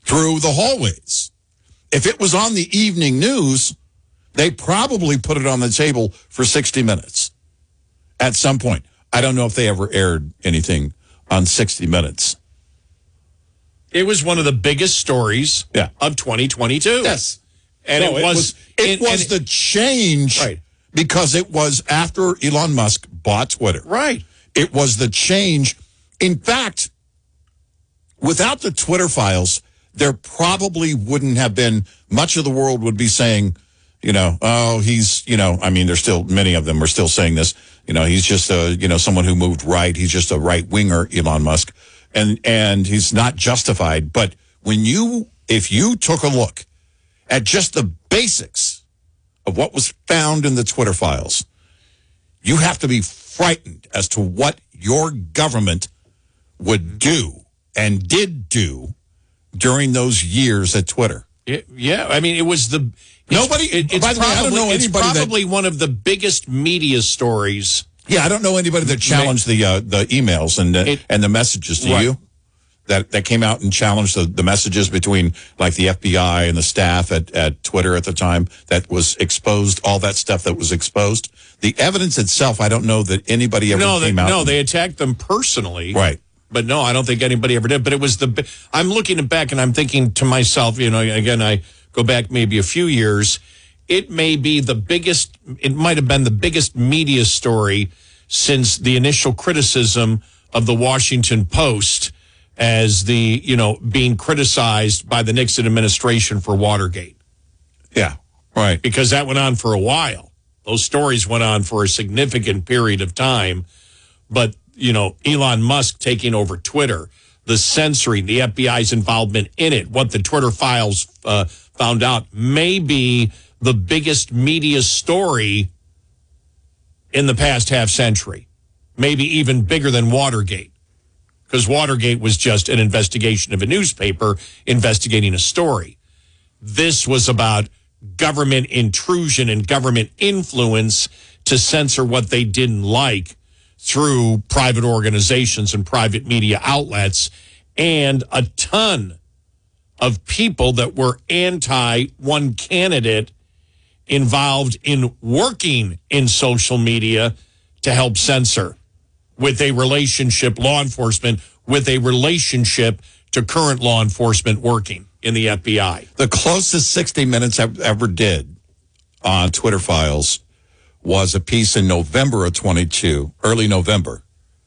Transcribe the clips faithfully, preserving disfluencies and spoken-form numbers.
through the hallways. If it was on the evening news, they probably put it on the table for sixty minutes at some point. I don't know if they ever aired anything on sixty minutes. It was one of the biggest stories yeah. of twenty twenty-two. Yes. And no, it, it was, was it and, was and the change right. because it was after Elon Musk bought Twitter. Right. It was the change. In fact, without the Twitter files, there probably wouldn't have been much of the world would be saying, you know, oh, he's, you know, I mean, there's still many of them are still saying this, you know, he's just a, you know, someone who moved right. He's just a right winger, Elon Musk, and, and he's not justified. But when you, if you took a look at just the basics of what was found in the Twitter files, you have to be frightened as to what your government would do and did do during those years at Twitter. It, yeah, I mean, it was the... Nobody, it, it's by the way, I don't know it's anybody probably that, one of the biggest media stories. Yeah, I don't know anybody that challenged the uh, the emails and the, it, and the messages. Do right. you? That that came out and challenged the, the messages between like the F B I and the staff at, at Twitter at the time that was exposed, all that stuff that was exposed. The evidence itself, I don't know that anybody ever no, came they, out. No, and, they attacked them personally. Right. But no, I don't think anybody ever did. But it was the, I'm looking back and I'm thinking to myself, you know, again, I go back maybe a few years. It may be the biggest, it might have been the biggest media story since the initial criticism of the Washington Post as the, you know, being criticized by the Nixon administration for Watergate. Yeah, right. Because that went on for a while. Those stories went on for a significant period of time. But, you know, Elon Musk taking over Twitter, the censoring, the F B I's involvement in it, what the Twitter files uh, found out may be the biggest media story in the past half century, maybe even bigger than Watergate, because Watergate was just an investigation of a newspaper investigating a story. This was about government intrusion and government influence to censor what they didn't like through private organizations and private media outlets, and a ton of people that were anti one candidate involved in working in social media to help censor with a relationship, law enforcement, with a relationship to current law enforcement working in the F B I. The closest sixty minutes ever did on Twitter files was a piece in November of twenty-two, early November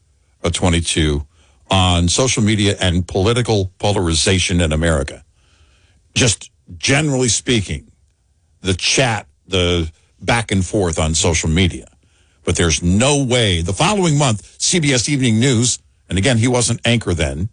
of twenty-two, on social media and political polarization in America. Just generally speaking, the chat, the back and forth on social media. But there's no way. The following month, C B S Evening News, and again, he wasn't anchor then,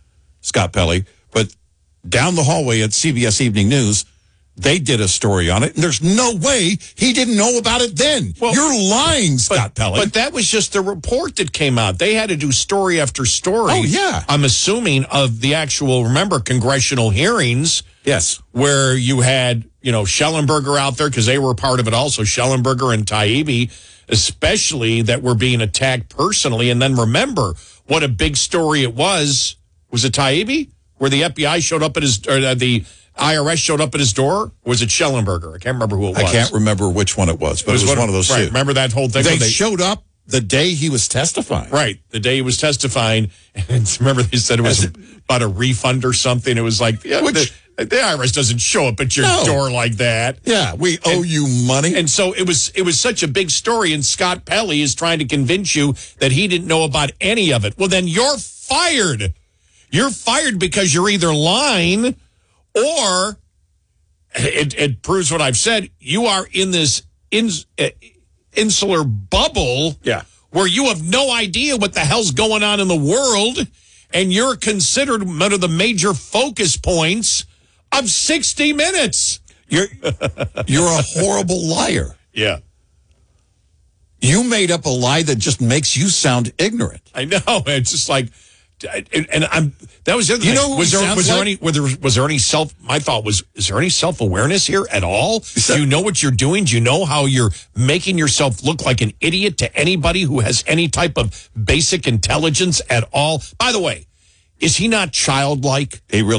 Scott Pelley, but down the hallway at C B S Evening News, they did a story on it, and there's no way he didn't know about it then. Well, you're lying, Scott but, Pelley. But that was just the report that came out. They had to do story after story. Oh, yeah. I'm assuming of the actual, remember, congressional hearings. Yes. Where you had, you know, Schellenberger out there, because they were part of it also, Schellenberger and Taibbi, especially, that were being attacked personally. And then remember what a big story it was. Was it Taibbi? Where the F B I showed up at his, or the I R S showed up at his door? Or was it Schellenberger? I can't remember who it was. I can't remember which one it was, but it was, it was one, one of those right, two. Remember that whole thing? They, they showed up the day he was testifying. Right, the day he was testifying. And remember they said it was it, about a refund or something. It was like, yeah, which, the, the I R S doesn't show up at your no. door like that. Yeah, we owe and, you money. And so it was it was such a big story, and Scott Pelley is trying to convince you that he didn't know about any of it. Well, then you're fired. You're fired because you're either lying or it, it proves what I've said. You are in this ins, uh, insular bubble yeah. where you have no idea what the hell's going on in the world, and you're considered one of the major focus points of sixty minutes. You're, you're a horrible liar. Yeah. You made up a lie that just makes you sound ignorant. I know. It's just like... And, and I'm that was the other you thing. know was there was there like? any was there, was there any self my thought was is there any self-awareness here at all? Do you know what you're doing? Do you know how you're making yourself look like an idiot to anybody who has any type of basic intelligence at all? By the way, is he not childlike? He really